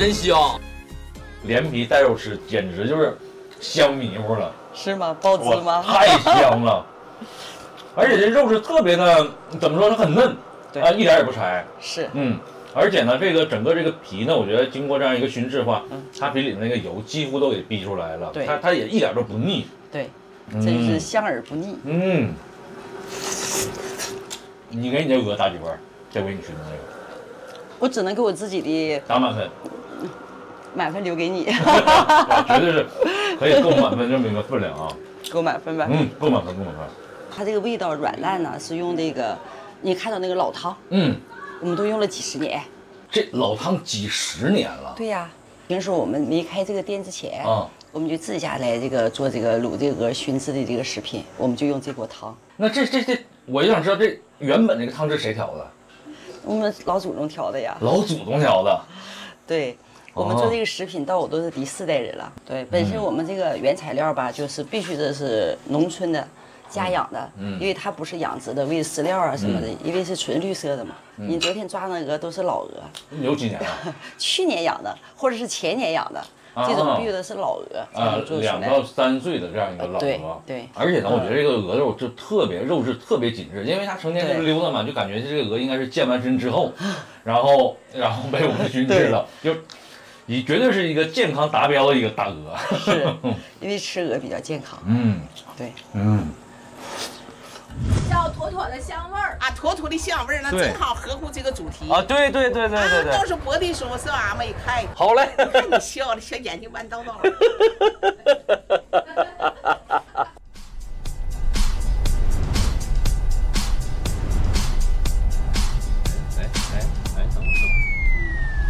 真香。 连皮带肉吃，简直就是香迷糊了。 是吗？包子吗？ 太香了，而且这肉是特别的，怎么说？它很嫩， 对一点也不柴。 是， 而且呢，这个整个这个皮呢，我觉得经过这样一个熏制的话，它皮里的那个油几乎都给逼出来了， 对， 它也一点都不腻。 对，这就是香而不腻。 你给你这鹅打几分？这回你熏的那个， 我只能给我自己的打满分， 满分留给你。 绝对是可以够满分这么一个分量啊！ 够满分吧？ 够满分，够满分。 它这个味道软烂呢，是用这个，你看到那个老汤，我们都用了几十年。 这老汤几十年了。 对呀，平时我们没开这个店之前我们就自家来这个做这个卤这个鹅熏制的这个食品，我们就用这锅汤。 那这，我就想知道这原本这个汤是谁调的？ 我们老祖宗调的呀。 老祖宗调的。 对。我们做这个食品到我都是第4代人了。对，本身我们这个原材料吧，就是必须的是农村的、家养的，因为它不是养殖的，喂饲料啊什么的，因为是纯绿色的嘛。你昨天抓那鹅都是老鹅。 有几年了？ 去年养的，或者是前年养的，这种必须的是老鹅。 2到3岁的这样一个老鹅。 对。 而且呢，我觉得这个鹅肉就肉质特别紧致，因为它成天就是溜达嘛，就感觉这个鹅应该是健完身之后，然后被我们熏制了，就。你绝对是一个健康达标的一个大鹅， 是因为吃鹅比较健康。对， 叫妥妥的香味儿啊，妥妥的香味儿，那正好合乎这个主题啊！对，都是我的说是俺们一看， 好嘞， 你笑的小眼睛弯叨叨。